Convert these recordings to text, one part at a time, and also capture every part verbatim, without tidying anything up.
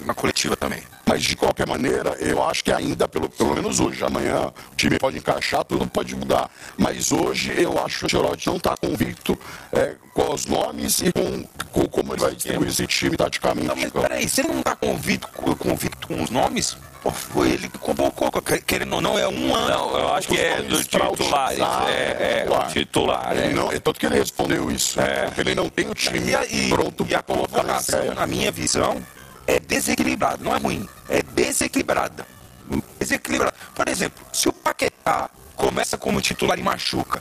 na coletiva também. Mas, de qualquer maneira, eu acho que ainda, pelo, pelo menos hoje, amanhã, o time pode encaixar, tudo pode mudar. Mas hoje, eu acho que o Ancelotti não está convicto é, com os nomes e com, com como ele vai distribuir esse time taticamente. Não, mas peraí, você não está convicto, convicto com os nomes? Pô, foi ele que convocou, querendo ou não, é um ano. Não, eu acho que é do titular. É, é o titular. Ele não, é tanto que ele respondeu isso. É. Porque ele não tem o time e, pronto e a convocação, na minha visão, é desequilibrada, não é ruim, é desequilibrada. Desequilibrada. Por exemplo, se o Paquetá começa como titular e machuca,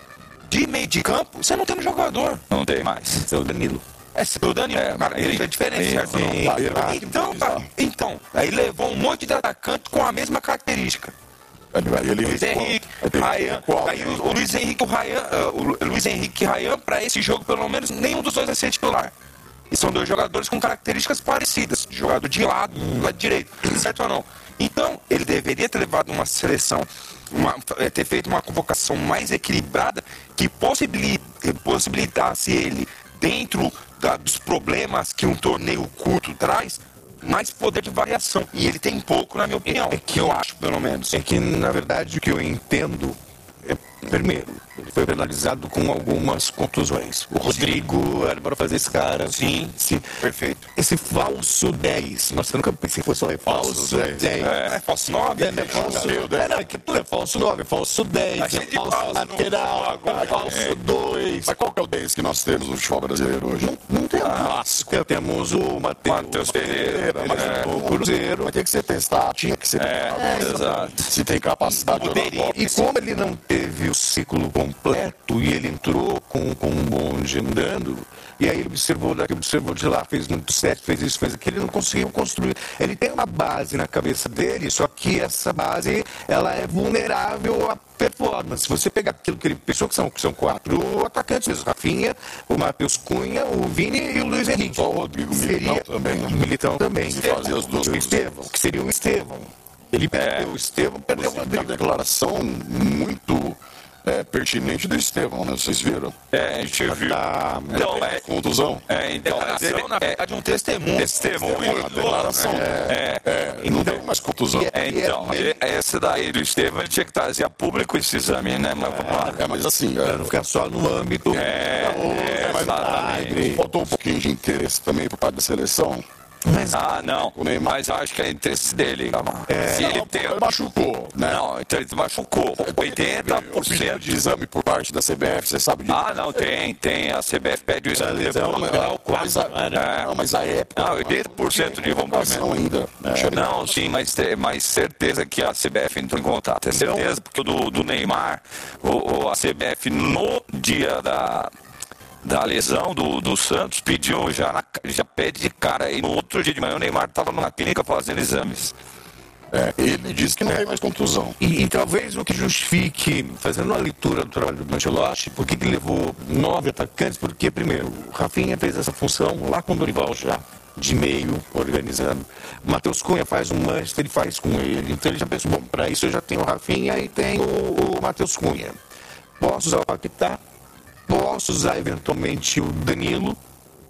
de meio de campo, você não tem um jogador. Não tem mais. Seu Danilo. É seu Danilo, é, cara, ele é diferente, certo? Não? Tá, Então, tá, então, aí levou um monte de atacante com a mesma característica. Ele, ele, Luiz Henrique, Ryan, aí o, o Luiz Henrique e o Ryan, uh, o Luiz Henrique e Ryan, para esse jogo, pelo menos, nenhum dos dois vai ser titular. E são dois jogadores com características parecidas, jogador de lado, do lado direito, certo ou não? Então, ele deveria ter levado uma seleção, uma, ter feito uma convocação mais equilibrada que possibilita, possibilitasse ele, dentro da, dos problemas que um torneio curto traz, mais poder de variação. E ele tem pouco, na minha opinião, é que eu acho, pelo menos. É que, na verdade, o que eu entendo é, primeiro, ele foi penalizado com algumas contusões. O Rodrigo era para fazer esse cara. Sim, sim, perfeito. Esse falso dez, nossa, eu nunca pensei que fosse só falso dez. É, é falso nove. É, é falso nove. É, não, é que tudo é falso nove, é falso dez, é falso lateral, é falso dois. Mas qual que é o dez que nós temos no futebol brasileiro hoje? Não, não tem clássico. Temos o Matheus Pereira, mas é, o Cruzeiro. Vai ter que ser testado, tinha que ser testado. É, exato. Se tem capacidade de jogar bola. E como ele não teve o ciclo completo e ele entrou com, com um bonde andando, e aí ele observou daqui, observou de lá, fez muito certo, fez isso, fez aquilo, ele não conseguiu construir. Ele tem uma base na cabeça dele, só que essa base ela é vulnerável à performance. Se você pegar aquilo que ele pensou, que são, que são quatro atacantes, o Rafinha, o Matheus Cunha, o Vini e o Luiz Henrique. Só o Rodrigo Militão seria, também. Né? Militão também. Se fazia as duas o Estevão, que seria o Estevão. Ele perdeu É. o Estevão, perdeu o Tem uma Rodrigo. declaração muito é, pertinente do Estevão, né? Vocês viram? É, a gente viu. Tá, Então, é, Contusão. é, então, mas ele, Declaração, na verdade, um testemunho. testemunho. A declaração. É, É, não tem mais contusão. é, então, ele, esse daí do Estevão, ele tinha que trazer a público esse exame, né? Mas vamos lá. É, mas assim, Pra é, não ficar só no âmbito. É, é, mas exatamente. faltou um pouquinho de interesse também por parte da seleção. Mas Ah, não. O Neymar. Mas eu acho que é interesse dele. É. Se ele Não, tem. ele machucou, né? Não, então ele machucou. oitenta por O pedido cento. de exame por parte da C B F, você sabe disso? Ah, não, tem, tem. A C B F pede o exame lesão, depois. mas- Não, mas a, É. não, mas a época... Não, oitenta por cento de convocação rompimento. ainda. Né? Tinha- Não, sim, mas tem mais certeza que a C B F entrou em contato. É certeza, porque o do, do Neymar, o, o- a C B F no dia da, da lesão do, do Santos pediu já, na, já pede de cara. E no outro dia de manhã o Neymar estava numa clínica fazendo exames. É, ele disse que não tem mais contusão. E, e talvez o que justifique, fazendo uma leitura do trabalho do Ancelotti, por que ele levou nove atacantes? Porque, primeiro, o Rafinha fez essa função lá com o Dorival já, de meio, organizando. O Matheus Cunha faz um Manchester, ele faz com ele. Então ele já pensou, bom, para isso eu já tenho o Rafinha e tenho o, o Matheus Cunha. Posso usar o Paquetá, posso usar eventualmente o Danilo,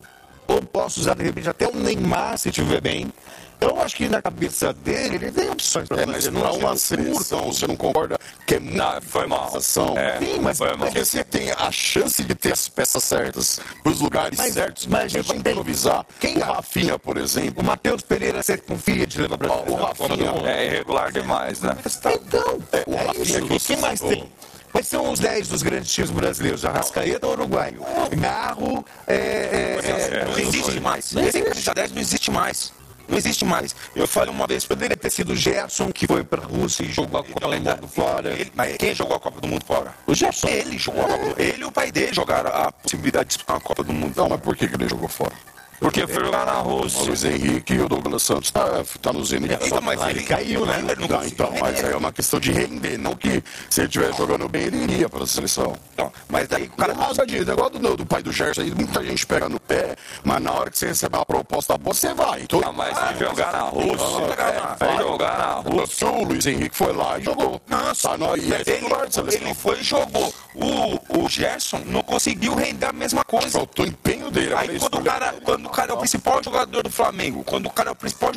ou posso usar de repente até o Neymar, se estiver bem. Eu acho que na cabeça dele, ele tem opções para É, mas para uma seleção, você não concorda que é muita Não, foi mal. sensação? É, Sim, mas- foi mal. Porque você tem a chance de ter as peças certas, os lugares Mas- certos, mas você a gente vai tem- improvisar. quem- o Rafinha, por exemplo, O Matheus Pereira, você confia de levar para Ó, o Rafinha, É irregular demais, né? Então, É, o é Rafinha isso. que E você quem mais citou. tem? Quais são os dez dos grandes times brasileiros? Arrascaeta ou Uruguaio? Garro, é, é, é, Não existe mais. Esse camisa dez não existe mais. Não existe mais. Eu falei uma vez, poderia ter sido o Gerson que foi para a Rússia e jogou a Copa do Mundo fora. Ele, mas quem jogou a Copa do Mundo fora? O Gerson. Ele jogou a Copa do Mundo. Ele e o pai dele jogaram a possibilidade de disputar a Copa do Mundo. Não, mas por que, que ele jogou fora? Porque foi jogar na O Rússia. Luiz Henrique e o Douglas Santos tá, tá no Zenit. Então, mas ele caiu, né? Ele não Não, conseguiu então, mas render. é uma questão de render, não que se ele estiver jogando bem, ele iria para a seleção. Então, mas daí o Cara, cara... mas de negócio do, do pai do Gerson aí, muita gente pega no pé, mas na hora que você receber uma proposta boa, você vai. Então, Ah, mas vai jogar na Rússia. Vai jogar na Rússia. o Luiz Henrique foi lá e jogou. Nossa, Tá, não, e é titular de ele, seleção. ele foi e jogou. O, o Gerson não conseguiu render a mesma coisa. Faltou empenho dele. Aí quando o cara, quando o cara é o principal jogador do Flamengo, quando o cara é o principal